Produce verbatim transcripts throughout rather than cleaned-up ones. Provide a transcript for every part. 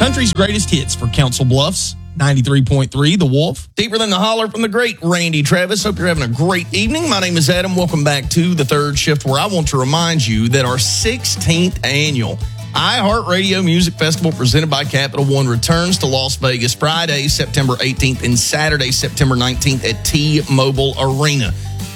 Country's greatest hits for Council Bluffs. ninety-three point three, The Wolf. Deeper than the holler from the great Randy Travis. Hope you're having a great evening. My name is Adam. Welcome back to the third shift, where I want to remind you that our sixteenth annual iHeartRadio Music Festival presented by Capital One returns to Las Vegas Friday, September eighteenth and Saturday, September nineteenth at T-Mobile Arena.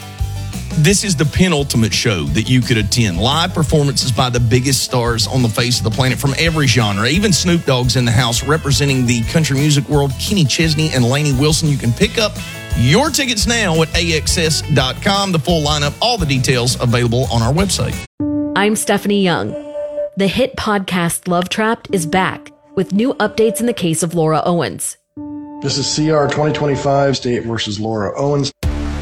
This is the penultimate show that you could attend. Live performances by the biggest stars on the face of the planet from every genre. Even Snoop Dogg's in the house representing the country music world. Kenny Chesney and Lainey Wilson. You can pick up your tickets now at A X S dot com. The full lineup, all the details available on our website. I'm Stephanie Young. The hit podcast Love Trapped is back with new updates in the case of Laura Owens. This is C R twenty twenty-five, State versus Laura Owens.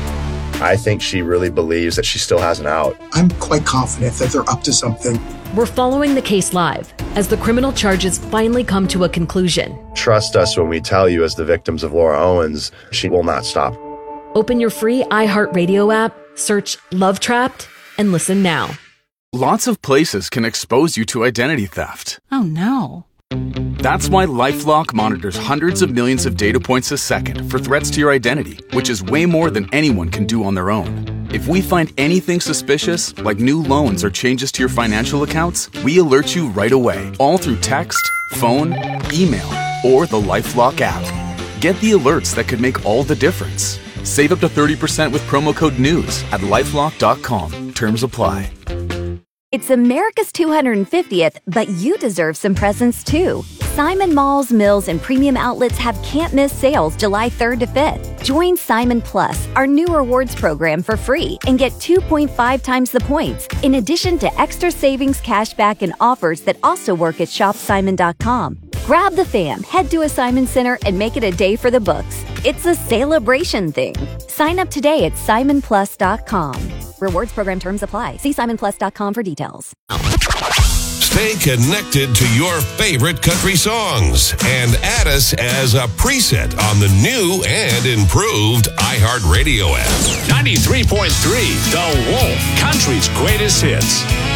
I think she really believes that she still has an out. I'm quite confident that they're up to something. We're following the case live as the criminal charges finally come to a conclusion. Trust us when we tell you, as the victims of Laura Owens, she will not stop. Open your free iHeartRadio app, search Love Trapped, and listen now. Lots of places can expose you to identity theft. Oh no. That's why LifeLock monitors hundreds of millions of data points a second for threats to your identity, which is way more than anyone can do on their own. If we find anything suspicious, like new loans or changes to your financial accounts, we alert you right away, all through text, phone, email, or the LifeLock app. Get the alerts that could make all the difference. Save up to thirty percent with promo code NEWS at lifelock dot com. Terms apply. It's America's two hundred fiftieth, but you deserve some presents too. Simon Malls, Mills, and Premium Outlets have can't-miss sales July third to fifth. Join Simon Plus, our new rewards program, for free and get two point five times the points, in addition to extra savings, cashback, and offers that also work at shop simon dot com. Grab the fam, head to a Simon Center, and make it a day for the books. It's a celebration thing. Sign up today at simon plus dot com. Rewards program terms apply. See simon plus dot com for details. Stay connected to your favorite country songs and add us as a preset on the new and improved iHeartRadio app. ninety-three point three, The Wolf, country's greatest hits.